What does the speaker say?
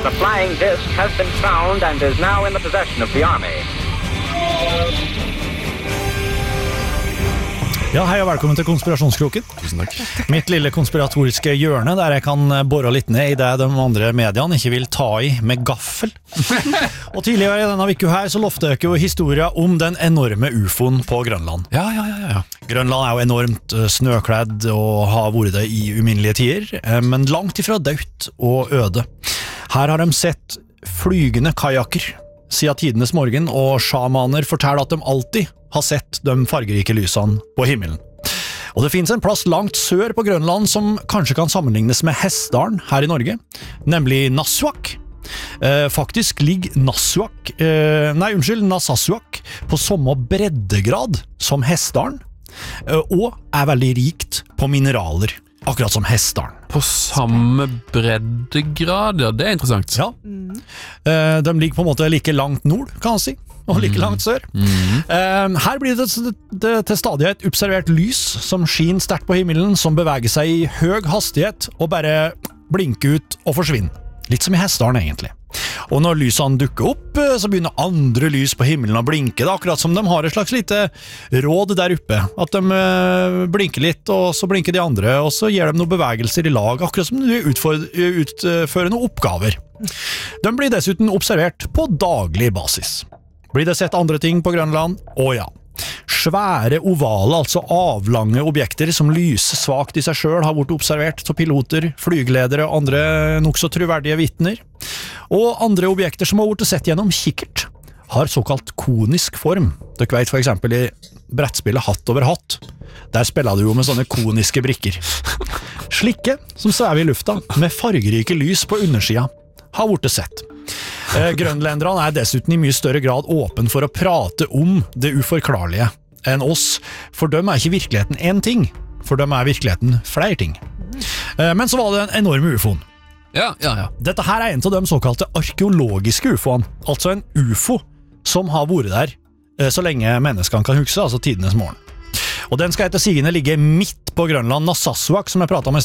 The flying disc has been found and is now in the possession of the Army. Ja, hei og velkommen til Konspirasjonskroken. Tusen takk. Mitt lille konspiratoriske hjørne der jeg kan borre litt ned i det de andre mediene ikke vil ta i med gaffel. Og tidligere i denne uka her så lovte jeg jo historien om den enorme UFOen på Grønland. Ja. Grønland er jo enormt snøkledd og har vært det i uminnelige tider, men langt ifra dødt og øde. Her har de sett flygende kajakker siden tidenes morgen, og sjamaner forteller at de alltid har sett de fargerike lysene på himmelen. Og det finnes en plass langt sør på Grønland som kanskje kan sammenlignes med Hessdalen her i Norge, nemlig Nassauak. Faktisk ligger Nassauak på samme breddegrad som Hessdalen, og er veldig rikt på mineraler, akkurat som Hessdalen. På samme breddegrad, ja, det er interessant. Ja, de ligger på en måte like langt nord, kan man si, og like langt sør. Her blir det til stadighet observert lys som skinner sterkt på himmelen, som beveger seg i høy hastighet og bare blinker ut og forsvinner. Litt som i Hessdalen egentlig. Og når lysene dukker opp, så begynner andre lys på himmelen å blinke. Det er akkurat som de har et slags lite råd der oppe. At de blinker litt, og så blinker de andre, og så gjør de noen bevegelser i lag, akkurat som de utfører noen oppgaver. De blir dessuten observert på daglig basis. Blir det sett andre ting på Grønland? Å ja. Svære ovale, altså avlange objekter som lyser svagt i seg selv, har vært observert av piloter, flygeledere og andre nok så troverdige vitner. Og andre objekter som har vært sett gjennom kikkert, har såkalt konisk form. Dere vet for eksempel i brettspillet Hatt over hatt. Der spiller du jo med sånne koniske brikker. Slikke, som svever i lufta, med fargerike lys på undersida, har vært sett. Grønlenderne er dessuten i mye større grad åpen for å prate om det uforklarlige enn oss, for dem er ikke virkeligheten en ting, for dem er virkeligheten flere ting. Men så var det en enorme UFOen. Ja. Dette her er en av de såkalte arkeologiske UFOene, altså en UFO som har vært der så lenge menneskene kan huske, altså tidenes morgen. Og den skal etter sigende ligge midt på Grønland, Nassauak, som jeg pratet om i